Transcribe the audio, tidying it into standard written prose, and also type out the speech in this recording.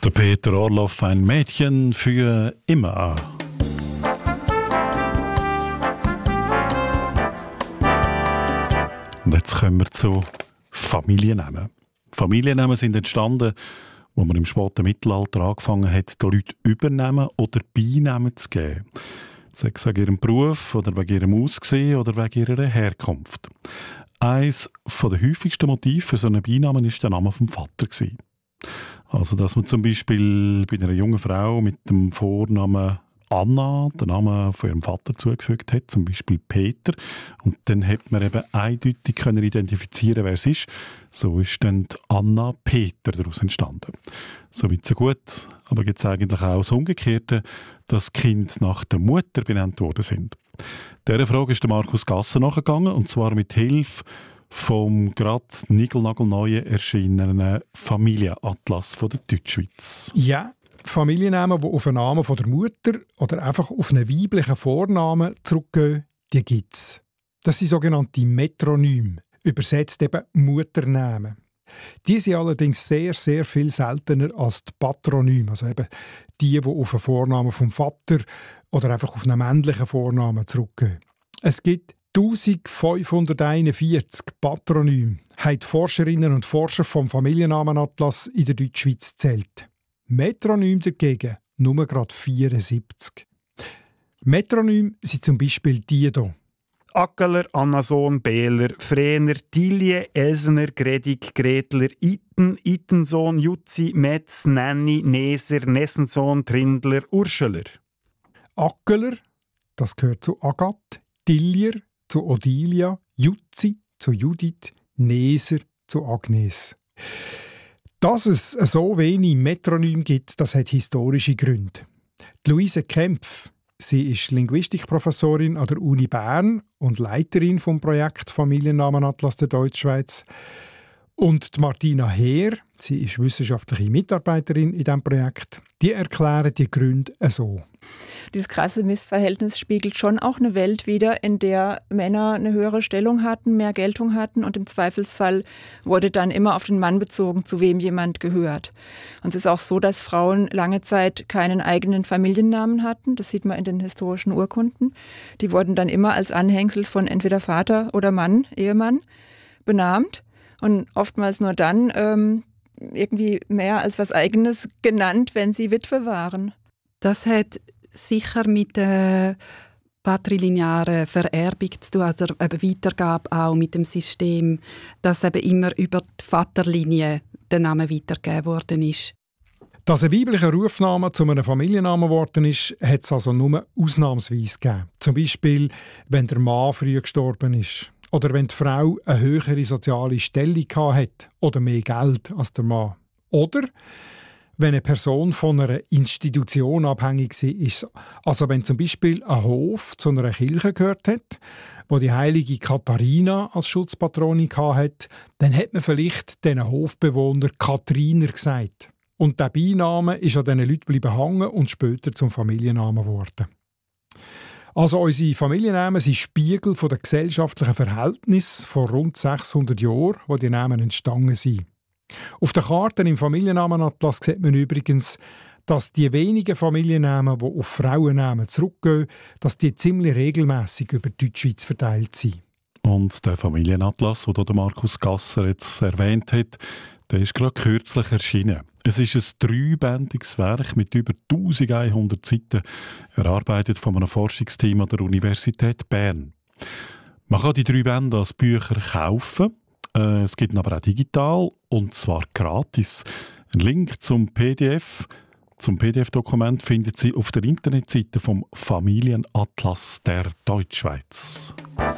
Der Peter Orloff, ein Mädchen für immer. Und jetzt kommen wir zu Familiennamen. Familiennamen sind entstanden, wo man im späten Mittelalter angefangen hat, den Leuten Übernamen oder Beinamen zu geben. Sei es wegen ihrem Beruf oder wegen ihrem Aussehen oder wegen ihrer Herkunft. Eines der häufigsten Motive für so einen Beinamen war der Name vom Vater. Also, dass man zum Beispiel bei einer jungen Frau mit dem Vornamen Anna den Namen von ihrem Vater zugefügt hat, zum Beispiel Peter. Und dann hat man eben eindeutig können identifizieren, wer es ist. So ist dann die Anna Peter daraus entstanden. Soweit so gut. Aber gibt es eigentlich auch das Umgekehrte, dass Kinder nach der Mutter benannt worden sind. Dieser Frage ist der Markus Gasser nachgegangen, und zwar mit Hilfe vom gerade niegelnagelneuen erschienenen Familienatlas von der Deutschschweiz. Ja, Familiennamen, die auf einen Namen von der Mutter oder einfach auf einen weiblichen Vornamen zurückgehen, die gibt es. Das sind sogenannte Metronyme, übersetzt eben Mutternamen. Die sind allerdings sehr, sehr viel seltener als die Patronyme, also eben die auf einen Vornamen vom Vater oder einfach auf einen männlichen Vornamen zurückgehen. Es gibt 1541 Patronyme, haben die Forscherinnen und Forscher vom Familiennamenatlas in der Deutschschweiz gezählt. Metronyme dagegen nur gerade 74. Metronyme sind zum Beispiel die hier. Ackeler, Annason, Behler, Frener, Tilje, Elsener, Gredig, Gretler, Iten, Itensohn, Jutzi, Metz, Nenni, Neser, Nessensohn, Trindler, Urscheler. Ackeler, das gehört zu Agathe, Tillier zu Odilia, Jutzi zu Judith, Neser zu Agnes. Dass es so wenig Metronyme gibt, das hat historische Gründe. Die Luise Kempf, sie ist Linguistikprofessorin an der Uni Bern und Leiterin vom Projekt Familiennamenatlas der Deutschschweiz. Und die Martina Heer, sie ist wissenschaftliche Mitarbeiterin in diesem Projekt, die erklären die Gründe so. Dieses krasse Missverhältnis spiegelt schon auch eine Welt wider, in der Männer eine höhere Stellung hatten, mehr Geltung hatten, und im Zweifelsfall wurde dann immer auf den Mann bezogen, zu wem jemand gehört. Und es ist auch so, dass Frauen lange Zeit keinen eigenen Familiennamen hatten. Das sieht man in den historischen Urkunden. Die wurden dann immer als Anhängsel von entweder Vater oder Mann, Ehemann, benannt und oftmals nur dann irgendwie mehr als was Eigenes genannt, wenn sie Witwe waren. Das hat sicher mit der patrilinearen Vererbung zu tun, also eben Weitergabe auch mit dem System, dass eben immer über die Vaterlinie der Name weitergegeben worden ist. Dass ein weiblicher Rufname zu einem Familiennamen geworden ist, hat es also nur ausnahmsweise gegeben. Zum Beispiel, wenn der Mann früh gestorben ist. Oder wenn die Frau eine höhere soziale Stellung hatte oder mehr Geld als der Mann. Oder wenn eine Person von einer Institution abhängig war. Also wenn zum Beispiel ein Hof zu einer Kirche gehört hat, wo die heilige Katharina als Schutzpatronin hatte, dann hat man vielleicht diesen Hofbewohner Kathriner gesagt. Und der Beiname ist an diesen Leuten geblieben hängen und später zum Familiennamen geworden. Also unsere Familiennamen sind Spiegel der gesellschaftlichen Verhältnisse vor rund 600 Jahren, wo die Namen entstanden sind. Auf den Karten im Familiennamenatlas sieht man übrigens, dass die wenigen Familiennamen, die auf Frauennamen zurückgehen, dass die ziemlich regelmäßig über die Deutschschweiz verteilt sind. Und der Familienatlas, den der Markus Gasser jetzt erwähnt hat, der ist gerade kürzlich erschienen. Es ist ein 3-bändiges Werk mit über 1100 Seiten, erarbeitet von einem Forschungsteam an der Universität Bern. Man kann die 3 Bände als Bücher kaufen. Es gibt ihn aber auch digital, und zwar gratis. Ein Link zum PDF-Dokument findet Sie auf der Internetseite vom Familienatlas der Deutschschweiz.